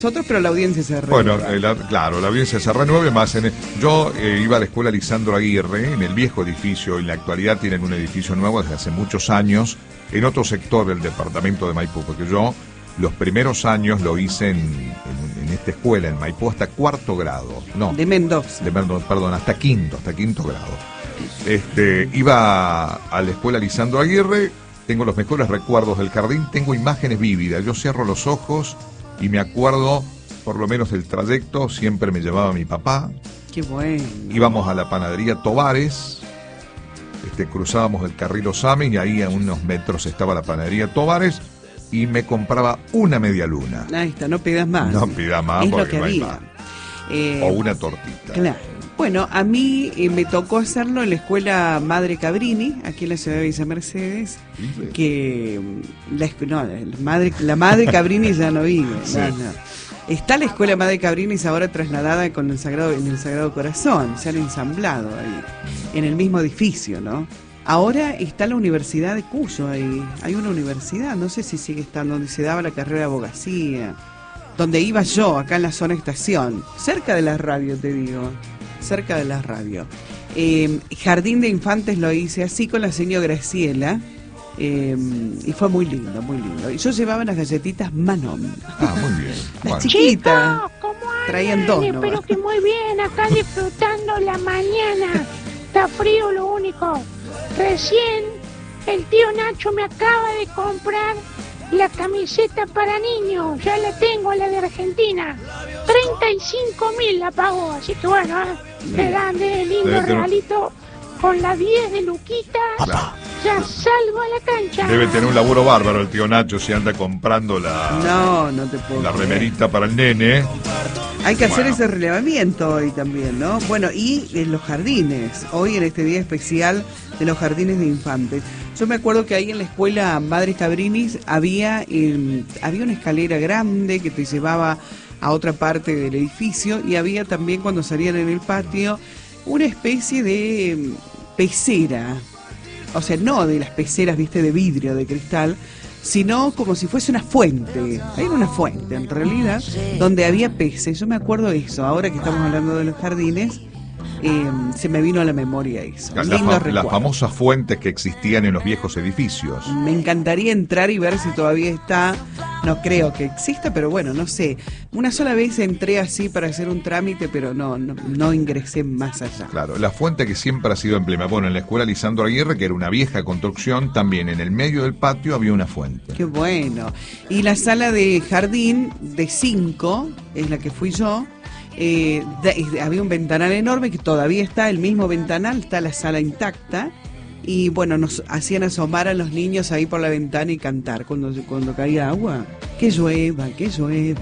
Nosotros, pero la audiencia se Bueno, renueva. claro, la audiencia se renueve más. Yo iba a la escuela Lisandro Aguirre, en el viejo edificio, y en la actualidad tienen un edificio nuevo desde hace muchos años, en otro sector del departamento de Maipú, porque yo los primeros años lo hice en esta escuela, en Maipú, hasta cuarto grado. No, De Mendoza. perdón, hasta quinto grado. Iba a la escuela Lisandro Aguirre, tengo los mejores recuerdos del jardín, tengo imágenes vívidas, yo cierro los ojos y me acuerdo por lo menos del trayecto, siempre me llevaba mi papá. Qué bueno. Íbamos a la panadería Tovares, cruzábamos el carril Osame y ahí a unos metros estaba la panadería Tovares y me compraba una media luna. Ahí está, no pidas más. No pida más es lo porque que no hay había. más. O una tortita. Claro. Bueno, a mí me tocó hacerlo en la escuela Madre Cabrini, aquí en la ciudad de Villa Mercedes, que la Madre Cabrini ya no vive. Sí. No. Está la escuela Madre Cabrini, es ahora trasladada en el Sagrado Corazón, se han ensamblado ahí, en el mismo edificio, ¿no? Ahora está la Universidad de Cuyo, hay una universidad, no sé si sigue estando, donde se daba la carrera de abogacía, donde iba yo, acá en la zona estación, cerca de la radio, te digo, cerca de la radio. Jardín de Infantes lo hice así con la señora Graciela, y fue muy lindo, muy lindo. Y yo llevaba las galletitas Manon. Ah, muy bien. Las Bueno. chiquitas. Chicos, ¿cómo andan? Traían dos nomás. Espero que muy bien, acá disfrutando la mañana. Está frío lo único. Recién el tío Nacho me acaba de comprar la camiseta para niños. Ya la tengo, la de Argentina. 35.000 la pagó, así que bueno, grande, lindo Debe tener- regalito. Con la 10 de Luquita, Claro. ya salgo a la cancha. Debe tener un laburo bárbaro el tío Nacho si anda comprando No te puedo la creer. remerita para el nene. Hay que hacer Bueno. ese relevamiento hoy también, ¿no? Bueno, y en los jardines, hoy en este día especial de los jardines de infantes. Yo me acuerdo que ahí en la escuela Madre Cabrinis había una escalera grande que te llevaba a otra parte del edificio y había también, cuando salían en el patio, una especie de pecera. O sea, no de las peceras, viste, de vidrio, de cristal, sino como si fuese una fuente. Hay una fuente, en realidad, donde había peces. Yo me acuerdo de eso. Ahora que estamos hablando de los jardines, se me vino a la memoria eso. Las Lindo recuerdo. famosas fuentes que existían en los viejos edificios. Me encantaría entrar y ver si todavía está. No creo que exista, pero bueno, no sé. Una sola vez entré así para hacer un trámite, pero no ingresé más allá. Claro, la fuente que siempre ha sido emblemática. Bueno, en la escuela Lisandro Aguirre, que era una vieja construcción, también en el medio del patio había una fuente. Qué bueno. Y la sala de jardín de 5, es la que fui yo, había un ventanal enorme que todavía está, el mismo ventanal, está la sala intacta. Y bueno, nos hacían asomar a los niños ahí por la ventana y cantar cuando caía agua. Que llueva, que llueva.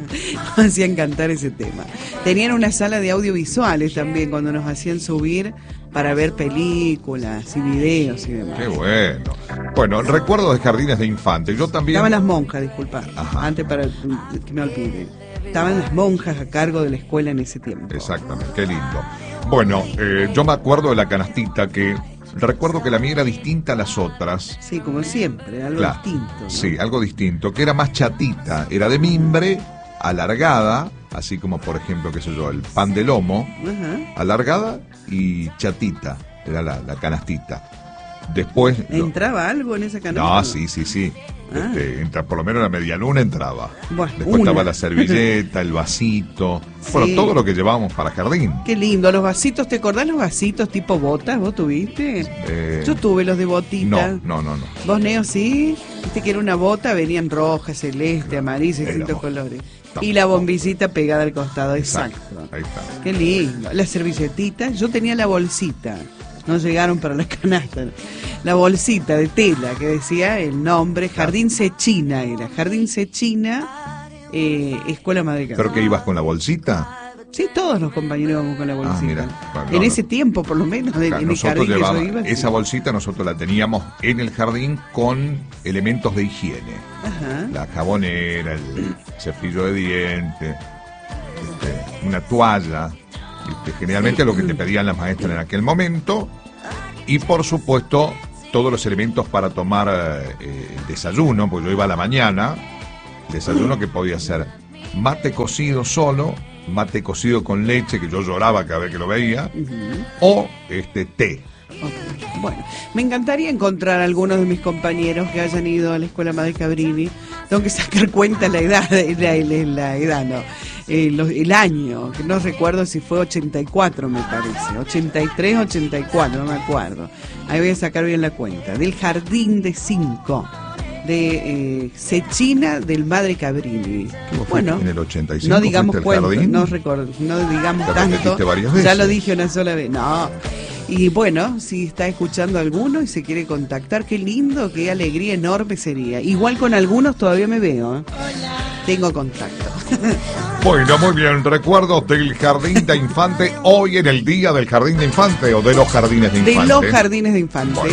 Nos hacían cantar ese tema. Tenían una sala de audiovisuales también cuando nos hacían subir para ver películas y videos y demás. Qué bueno. Bueno, recuerdo de jardines de infantes. Yo también... Estaban las monjas, disculpa, Ajá. antes para que me olvide. Estaban las monjas a cargo de la escuela en ese tiempo. Exactamente, qué lindo. Bueno, yo me acuerdo de la canastita que... Recuerdo que la mía era distinta a las otras. Sí, como siempre, algo Claro, distinto, ¿no? Sí, algo distinto, que era más chatita. Era de mimbre, alargada, así como por ejemplo, qué sé yo, el pan de lomo, Ajá. alargada y chatita, era la canastita. Después... ¿Entraba algo en esa canasta? No, sí. Ah. Por lo menos la media luna entraba. Bueno, Después una. estaba la servilleta, el vasito. Bueno, Sí. todo lo que llevábamos para jardín. Qué lindo, los vasitos, ¿te acordás los vasitos tipo botas? ¿Vos tuviste? Yo tuve los de botita. No. ¿Vos, Neo, sí? Viste que era una bota, venían roja, celeste, amarilla, distintos Éramos- colores. tampoco. Y la bombillita pegada al costado, Exacto. exacto. Ahí está. Qué lindo. Las servilletitas, yo tenía la bolsita. No llegaron para la canasta. La bolsita de tela que decía el nombre, Jardín Sechina era. Jardín Sechina, Escuela Madre Cabrini. ¿Pero que ibas con la bolsita? Sí, todos los compañeros íbamos con la bolsita. mira. Bueno, en no. ese tiempo, por lo menos, en el Nosotros jardín que yo llevábamos iba. sí. esa bolsita, nosotros la teníamos en el jardín con elementos de higiene. Ajá. La jabonera, el cepillo de dientes, una toalla, generalmente lo que te pedían las maestras en aquel momento, y por supuesto todos los elementos para tomar desayuno, porque yo iba a la mañana, desayuno que podía ser mate cocido solo, mate cocido con leche, que yo lloraba cada vez que lo veía, o té. Okay. Bueno, me encantaría encontrar a algunos de mis compañeros que hayan ido a la escuela Madre Cabrini. Tengo que sacar cuenta el año, que no recuerdo si fue 84, me parece, 83, 84, no me acuerdo. Ahí voy a sacar bien la cuenta. Del Jardín de 5 de Cecina del Madre Cabrini. Bueno, en el 85 no digamos cuánto, no digamos tanto. Ya lo dije una sola vez. No. Y bueno, si está escuchando alguno y se quiere contactar, qué lindo, qué alegría enorme sería. Igual con algunos todavía me veo, ¿eh? Tengo contacto. Bueno, muy bien, recuerdos del Jardín de Infante, hoy en el Día del Jardín de Infante o de los Jardines de Infante. De los Jardines de Infante. Bueno.